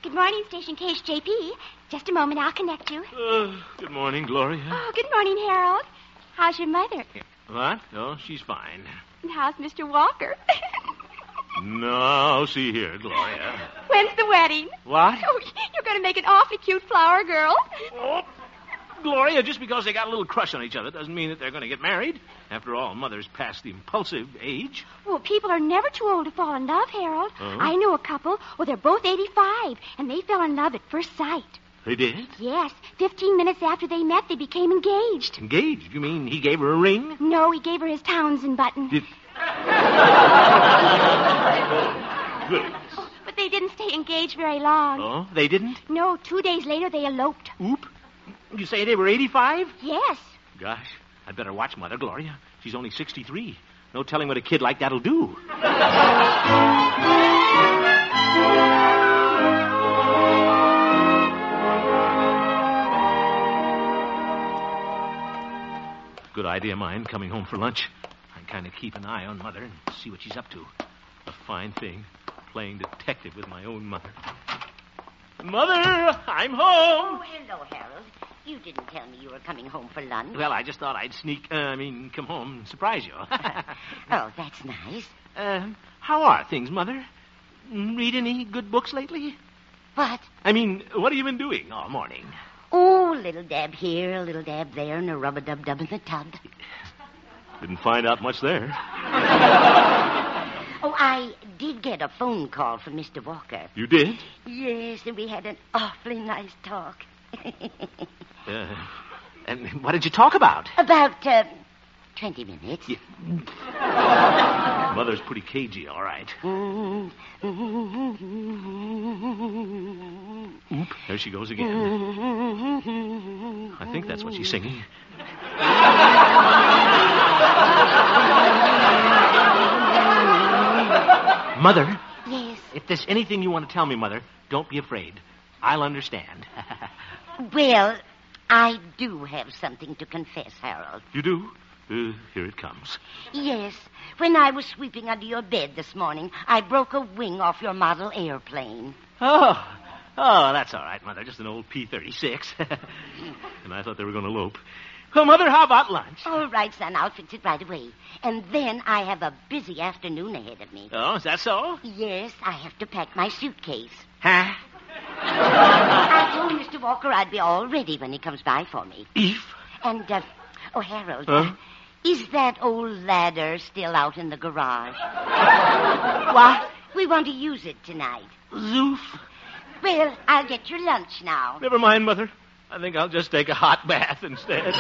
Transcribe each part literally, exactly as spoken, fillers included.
Good morning, Station K H J P. Just a moment, I'll connect you. Uh, good morning, Gloria. Oh, good morning, Harold. How's your mother? What? Oh, she's fine. And how's Mister Walker? No, see here, Gloria. When's the wedding? What? Oh, you're going to make an awfully cute flower girl. Oh, Gloria, just because they got a little crush on each other doesn't mean that they're going to get married. After all, Mother's past the impulsive age. Well, people are never too old to fall in love, Harold. Oh? I know a couple. Well, they're both eighty-five, and they fell in love at first sight. They did? Yes. Fifteen minutes after they met, they became engaged. Engaged? You mean he gave her a ring? No, he gave her his Townsend button. Did... Good. But they didn't stay engaged very long. Oh, they didn't? No, two days later they eloped. Oop. You say they were eighty-five? Yes. Gosh, I'd better watch Mother, Gloria. She's only sixty-three. No telling what a kid like that'll do. Good idea of mine, coming home for lunch. I kind of keep an eye on Mother and see what she's up to. A fine thing, playing detective with my own mother. Mother, I'm home. Oh, hello, Harold. You didn't tell me you were coming home for lunch. Well, I just thought I'd sneak, uh, I mean, come home and surprise you. Oh, that's nice. uh, how are things, Mother? Read any good books lately? What? I mean, what have you been doing all morning? Oh, a little dab here, a little dab there, and a rub-a-dub-dub in the tub. Didn't find out much there. Oh, I did get a phone call from Mister Walker. You did? Yes, and we had an awfully nice talk. uh, and what did you talk about? About, uh, twenty minutes. Yeah. Mother's pretty cagey, all right. Oop, there she goes again. I think that's what she's singing. Mother? Yes? If there's anything you want to tell me, Mother, don't be afraid. I'll understand. Well, I do have something to confess, Harold. You do? Uh, here it comes. Yes. When I was sweeping under your bed this morning, I broke a wing off your model airplane. Oh, oh, that's all right, Mother. Just an old P thirty-six. And I thought they were going to elope. Well, Mother, how about lunch? All right, son. I'll fix it right away. And then I have a busy afternoon ahead of me. Oh, is that so? Yes, I have to pack my suitcase. Huh? I told Mister Walker I'd be all ready when he comes by for me. Beef? And, uh, oh, Harold, Huh? uh, is that old ladder still out in the garage? What? We want to use it tonight. Zoof. Well, I'll get your lunch now. Never mind, Mother. I think I'll just take a hot bath instead.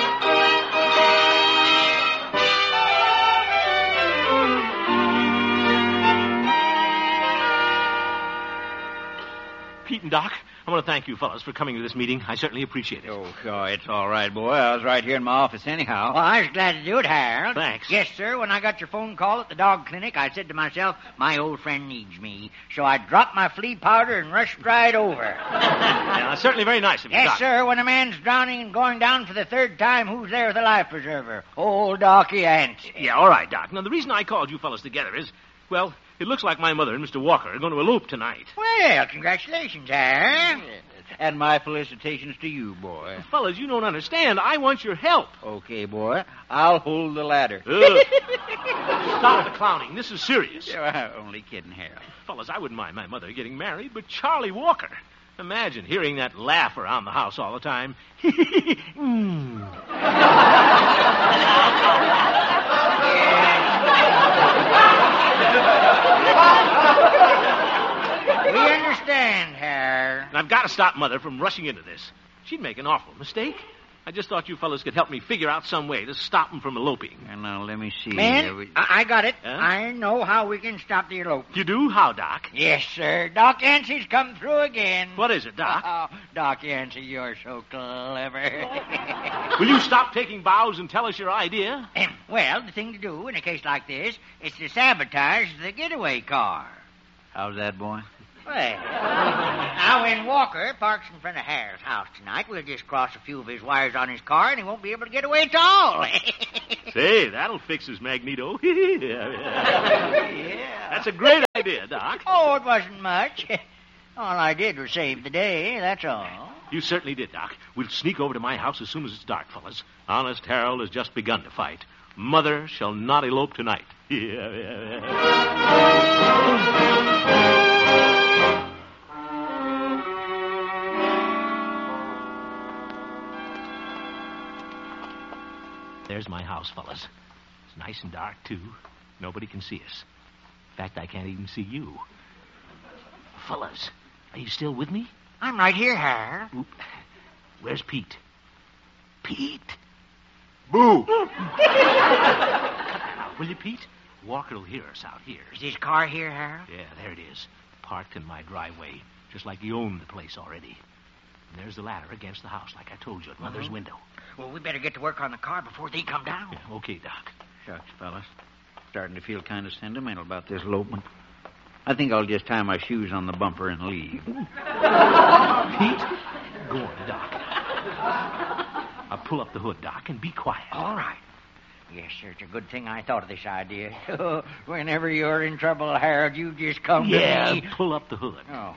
Pete and Doc, I want to thank you fellas for coming to this meeting. I certainly appreciate it. Oh, oh, it's all right, boy. I was right here in my office anyhow. Well, I was glad to do it, Harold. Thanks. Yes, sir. When I got your phone call at the dog clinic, I said to myself, my old friend needs me. So I dropped my flea powder and rushed right over. Yeah, certainly very nice of you, Yes, Doc. sir. When a man's drowning and going down for the third time, who's there with a life preserver? Old Docky Yancey. Yeah, all right, Doc. Now, the reason I called you fellas together is, well, it looks like my mother and Mister Walker are going to elope tonight. Well, congratulations, Harold. And my felicitations to you, boy. Fellas, you don't understand. I want your help. Okay, boy. I'll hold the ladder. Ugh. Stop the clowning. This is serious. Yeah, only kidding, Harold. Fellas, I wouldn't mind my mother getting married, but Charlie Walker. Imagine hearing that laugh around the house all the time. mm. We understand, Harold. And I've got to stop Mother from rushing into this. She'd make an awful mistake. I just thought you fellas could help me figure out some way to stop them from eloping. And now let me see. Man, here. We- I-, I got it. Huh? I know how we can stop the elope. You do? How, Doc? Yes, sir. Doc Yancey's come through again. What is it, Doc? Oh, Doc Yancey, you're so clever. Will you stop taking bows and tell us your idea? Well, the thing to do in a case like this is to sabotage the getaway car. How's that, boy? Well, now when Walker parks in front of Harold's house tonight, we'll just cross a few of his wires on his car and he won't be able to get away at all. Say, that'll fix his magneto. yeah. Yeah. That's a great idea, Doc. Oh, it wasn't much. All I did was save the day, that's all. You certainly did, Doc. We'll sneak over to my house as soon as it's dark, fellas. Honest Harold has just begun to fight. Mother shall not elope tonight. There's my house, fellas. It's nice and dark, too. Nobody can see us. In fact, I can't even see you. Fellas, are you still with me? I'm right here, Harold. Oop. Where's Pete? Pete? Boo! Now, will you, Pete? Walker'll hear us out here. Is his car here, Harold? Yeah, there it is. Parked in my driveway, just like you own the place already. And there's the ladder against the house, like I told you, at Mother's Uh-huh. window. Well, we better get to work on the car before they come down. Yeah, okay, Doc. Shucks, fellas. Starting to feel kind of sentimental about this elopement. I think I'll just tie my shoes on the bumper and leave. Pete, go on, Doc. I'll pull up the hood, Doc, and be quiet. All right. Yes, sir, it's a good thing I thought of this idea. Whenever you're in trouble, Harold, you just come Yeah, to me. pull up the hood. Oh.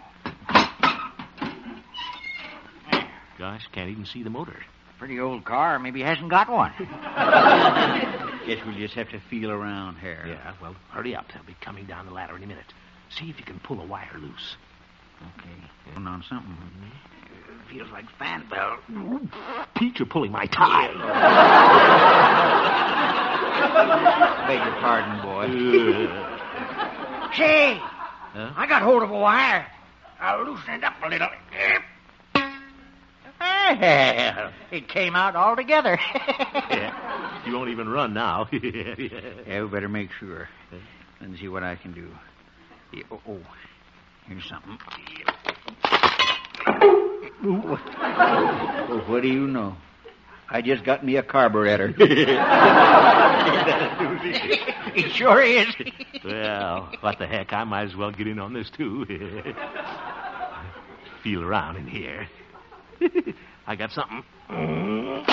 Gosh, can't even see the motor. Pretty old car. Maybe he hasn't got one. Guess we'll just have to feel around here. Yeah, well, hurry up. They'll be coming down the ladder any minute. See if you can pull a wire loose. Okay. Putting on something. Feels like fan belt. Pete, you're pulling my tie. Beg your pardon, boy. Say, Huh? I got hold of a wire. I'll loosen it up a little. Well, it came out altogether. Yeah. You won't even run now. Yeah, we better make sure. Let's see what I can do. Yeah, oh, oh, here's something. Oh, what do you know? I just got me a carburetor. It sure is. Well, what the heck? I might as well get in on this, too. Feel around in here. I got something. Look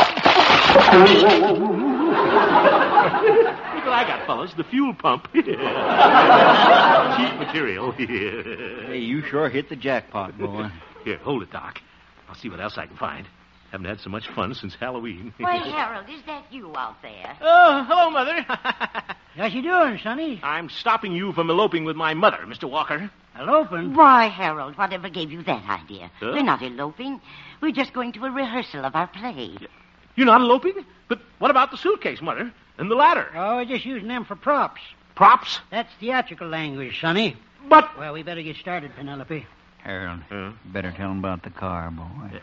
what I got, fellas. The fuel pump. Cheap material. Hey, you sure hit the jackpot, boy. Here, hold it, Doc. I'll see what else I can find. Haven't had so much fun since Halloween. Why, Harold, is that you out there? Oh, hello, Mother. What you doing, Sonny? I'm stopping you from eloping with my mother, Mister Walker. Eloping? Why, Harold, whatever gave you that idea? Huh? We're not eloping. We're just going to a rehearsal of our play. You're not eloping? But what about the suitcase, Mother? And the ladder? Oh, we're just using them for props. Props? That's theatrical language, Sonny. But... Well, we better get started, Penelope. Harold, Huh? you better tell him about the car, boy.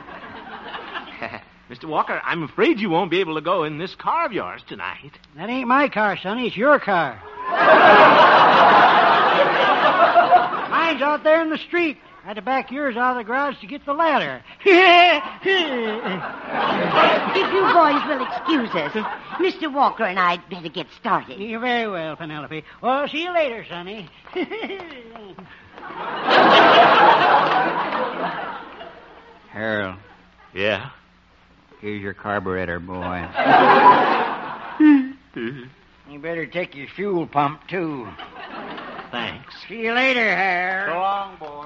Mister Walker, I'm afraid you won't be able to go in this car of yours tonight. That ain't my car, Sonny. It's your car. Mine's out there in the street. I had to back yours out of the garage to get the ladder. If you boys will excuse us, Mister Walker and I'd better get started. You're very well, Penelope. Well, see you later, Sonny. Harold, Yeah? here's your carburetor, boy. You better take your fuel pump, too. Thanks. See you later, Harold. long, boy.